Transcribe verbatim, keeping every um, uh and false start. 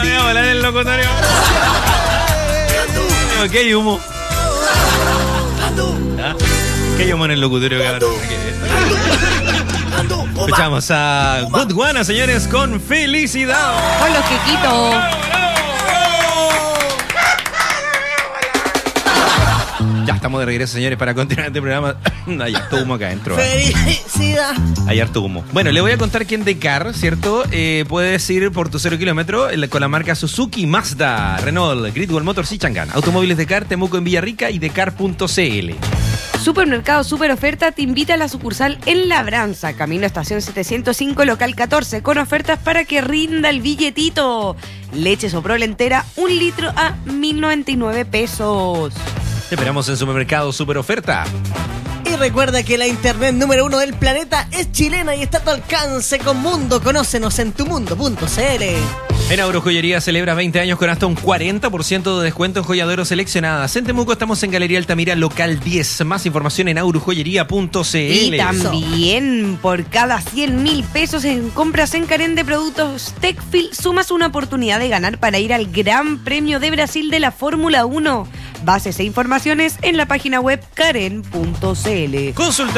me va a volar el locutorio. ¿Qué hay humo? ¿Ah? ¿Qué hay humo en el locutorio, cabrón? Escuchamos a Godwana, señores, con Felicidad. Con los quequitos. Ya estamos de regreso, señores, para continuar este programa. Hay harto humo acá adentro. Felicidad. Hay harto humo. Bueno, le voy a contar que en Decar, ¿cierto? Eh, puedes ir por tu cero kilómetro con la marca Suzuki, Mazda, Renault, Great Wall Motors y Chang'an. Automóviles Decar, Temuco en Villarrica y Decar punto c l. Supermercado Super Oferta te invita a la sucursal en Labranza, camino Estación setecientos cinco, local catorce, con ofertas para que rinda el billetito. Leche Soprole entera, un litro a mil noventa y nueve pesos. Te esperamos en Supermercado Super Oferta. Y recuerda que la internet número uno del planeta es chilena y está a tu alcance con Mundo. Conócenos en tumundo punto c l. En Agrojoyería celebra veinte años con hasta un cuarenta por ciento de descuento en joyaderos seleccionadas. En Temuco estamos en Galería Altamira, local diez. Más información en agrojoyería punto c l. Y también por cada cien mil pesos en compras en Karen de productos Techfil sumas una oportunidad de ganar para ir al Gran Premio de Brasil de la Fórmula uno. Bases e informaciones en la página web karen punto c l. Consulta